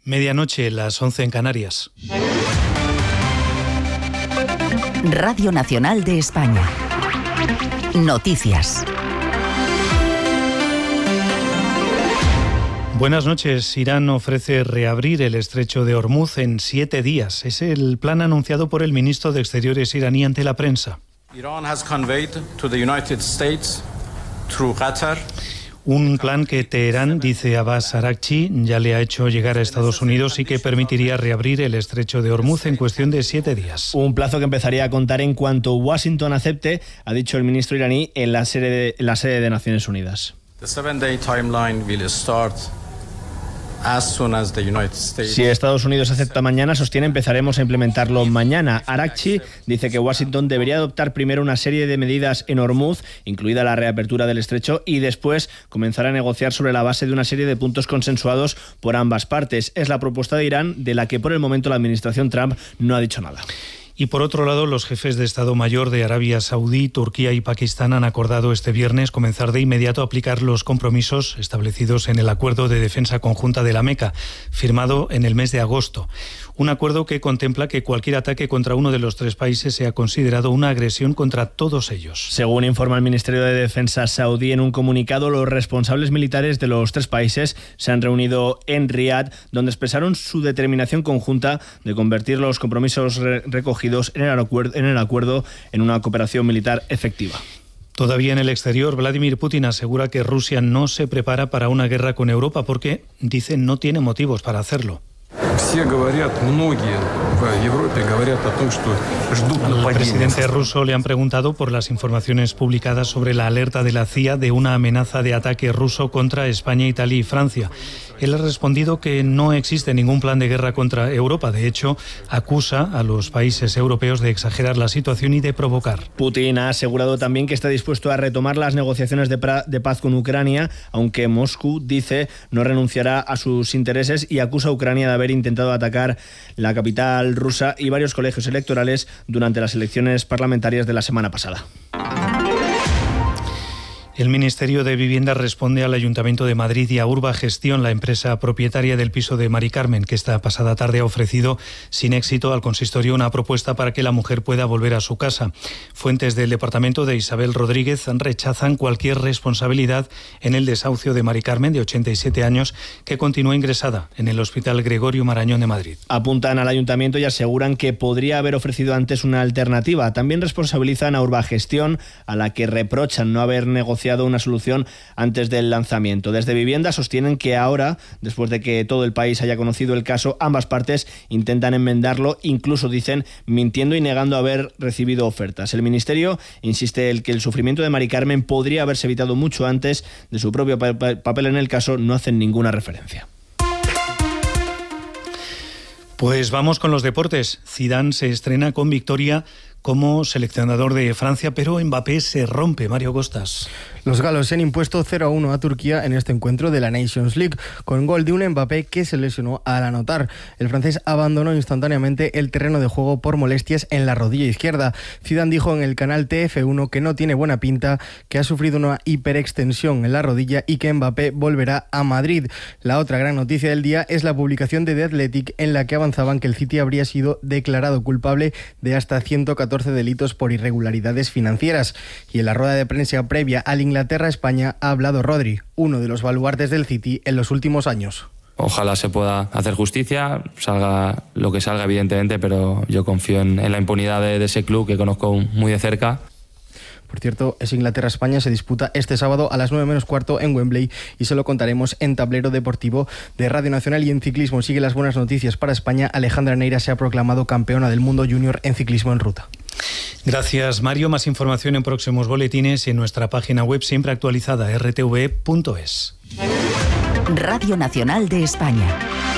Medianoche, las 11 en Canarias. Radio Nacional de España. Noticias. Buenas noches. Irán ofrece reabrir el estrecho de Hormuz en 7 días. Es el plan anunciado por el ministro de Exteriores iraní ante la prensa. Iran has conveyed to the United States through Qatar. Un plan que Teherán, dice Abbas Araghchi, ya le ha hecho llegar a Estados Unidos y que permitiría reabrir el estrecho de Hormuz en cuestión de 7 días. Un plazo que empezaría a contar en cuanto Washington acepte, ha dicho el ministro iraní en la sede de Naciones Unidas. The 7-day timeline will start as soon as the United States. Si Estados Unidos acepta mañana, sostiene, empezaremos a implementarlo mañana. Araghchi dice que Washington debería adoptar primero una serie de medidas en Hormuz, incluida la reapertura del estrecho, y después comenzar a negociar sobre la base de una serie de puntos consensuados por ambas partes. Es la propuesta de Irán, de la que por el momento la administración Trump no ha dicho nada. Y por otro lado, los jefes de Estado Mayor de Arabia Saudí, Turquía y Pakistán han acordado este viernes comenzar de inmediato a aplicar los compromisos establecidos en el Acuerdo de Defensa Conjunta de la Meca, firmado en el mes de agosto. Un acuerdo que contempla que cualquier ataque contra uno de los 3 países sea considerado una agresión contra todos ellos. Según informa el Ministerio de Defensa saudí en un comunicado, los responsables militares de los 3 países se han reunido en Riad, donde expresaron su determinación conjunta de convertir los compromisos recogidos en el acuerdo en una cooperación militar efectiva. Todavía en el exterior, Vladimir Putin asegura que Rusia no se prepara para una guerra con Europa porque, dice, no tiene motivos para hacerlo. Al presidente ruso le han preguntado por las informaciones publicadas sobre la alerta de la CIA de una amenaza de ataque ruso contra España, Italia y Francia. Él ha respondido que no existe ningún plan de guerra contra Europa. De hecho, acusa a los países europeos de exagerar la situación y de provocar. Putin ha asegurado también que está dispuesto a retomar las negociaciones de paz con Ucrania, aunque Moscú, dice, no renunciará a sus intereses y acusa a Ucrania de haber intentado atacar la capital rusa y varios colegios electorales durante las elecciones parlamentarias de la semana pasada. El Ministerio de Vivienda responde al Ayuntamiento de Madrid y a Urba Gestión, la empresa propietaria del piso de Mari Carmen, que esta pasada tarde ha ofrecido sin éxito al consistorio una propuesta para que la mujer pueda volver a su casa. Fuentes del departamento de Isabel Rodríguez rechazan cualquier responsabilidad en el desahucio de Mari Carmen, de 87 años, que continúa ingresada en el Hospital Gregorio Marañón de Madrid. Apuntan al Ayuntamiento y aseguran que podría haber ofrecido antes una alternativa. También responsabilizan a Urba Gestión, a la que reprochan no haber negociado una solución antes del lanzamiento. Desde Vivienda sostienen que ahora, después de que todo el país haya conocido el caso, ambas partes intentan enmendarlo, incluso dicen mintiendo y negando haber recibido ofertas. El Ministerio insiste en que el sufrimiento de Mari Carmen podría haberse evitado mucho antes. De su propio papel en el caso no hacen ninguna referencia. Pues vamos con los deportes. Zidane se estrena con victoria como seleccionador de Francia, pero Mbappé se rompe. Mario Costas. Los galos se han impuesto 0-1 a Turquía en este encuentro de la Nations League, con gol de un Mbappé que se lesionó al anotar. El francés abandonó instantáneamente el terreno de juego por molestias en la rodilla izquierda. Zidane dijo en el canal TF1 que no tiene buena pinta, que ha sufrido una hiperextensión en la rodilla y que Mbappé volverá a Madrid. La otra gran noticia del día es la publicación de The Athletic, en la que avanzaban que el City habría sido declarado culpable de hasta 114 delitos por irregularidades financieras. Y en la rueda de prensa previa al Inglaterra-España ha hablado Rodri, uno de los baluartes del City en los últimos años. Ojalá se pueda hacer justicia, salga lo que salga evidentemente, pero yo confío en la impunidad de ese club que conozco muy de cerca. Por cierto, es Inglaterra-España, se disputa este sábado a las 9:45 en Wembley y se lo contaremos en Tablero Deportivo de Radio Nacional. Y en ciclismo sigue las buenas noticias para España. Alejandra Neira se ha proclamado campeona del mundo junior en ciclismo en ruta. Gracias, Mario. Más información en próximos boletines y en nuestra página web siempre actualizada, rtv.es. Radio Nacional de España.